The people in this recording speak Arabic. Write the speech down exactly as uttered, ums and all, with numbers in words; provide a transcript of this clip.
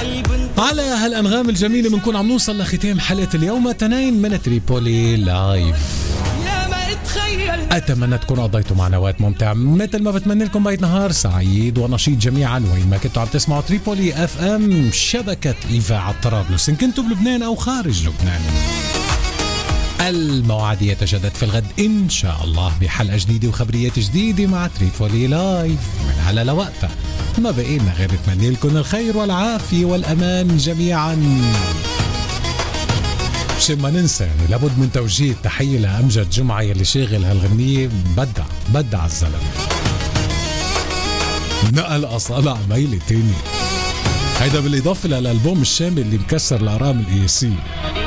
على هالأنغام الجميلة بنكون عم نوصل لختام حلقة اليوم تنين من تريبولي لايف. أتمنى تكونوا قضيتوا معنا وقت ممتع مثل ما بتمنى لكم بيت نهار سعيد ونشيط جميعا وين ما كنتوا عم تسمعوا تريبولي اف ام شبكة إذاعة طرابلس إن كنتوا بلبنان أو خارج لبنان. الموعد يتجدد في الغد إن شاء الله بحلقة جديدة وخبريات جديدة مع تريبولي لايف. من هلا لوقتها ما بقي لنا غير نتمنى لكم الخير والعافية والأمان جميعا. مش ما ننسى يعني لابد من توجيه التحية لأمجد جمعة يلي شاغل هالغنية. بدع بدع الزلمة نقل أصالة عميلة تاني. هيدا بالإضافة للألبوم الشامل اللي مكسر الأرقام القياسية.